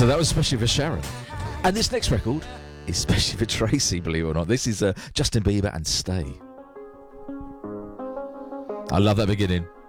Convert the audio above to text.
So that was especially for Sharon. And this next record is especially for Tracy, believe it or not. This is Justin Bieber and Stay. I love that beginning.